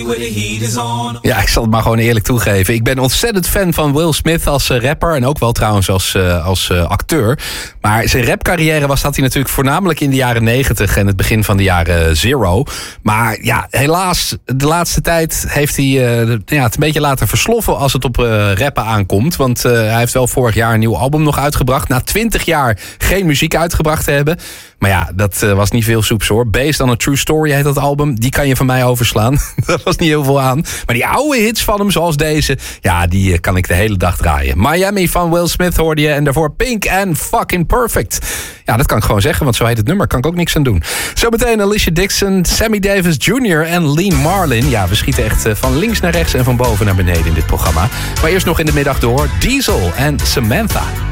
Ja, ik zal het maar gewoon eerlijk toegeven. Ik ben ontzettend fan van Will Smith als rapper. En ook wel trouwens als acteur. Maar zijn rapcarrière had hij natuurlijk voornamelijk in de jaren 90 en het begin van de jaren 0. Maar ja, helaas, de laatste tijd heeft hij het een beetje laten versloffen als het op rappen aankomt. Want hij heeft wel vorig jaar een nieuw album nog uitgebracht. Na 20 jaar geen muziek uitgebracht te hebben. Maar ja, dat was niet veel soeps hoor. Based on a True Story heet dat album. Die kan je van mij overslaan. Dat was niet heel veel aan. Maar die oude hits van hem, zoals deze, ja, die kan ik de hele dag draaien. Miami van Will Smith hoorde je. En daarvoor Pink and Fucking Perfect. Ja, dat kan ik gewoon zeggen, want zo heet het nummer. Kan ik ook niks aan doen. Zometeen Alicia Dixon, Sammy Davis Jr. en Lean Marlin. Ja, we schieten echt van links naar rechts en van boven naar beneden in dit programma. Maar eerst nog in de middag door Diesel en Samantha.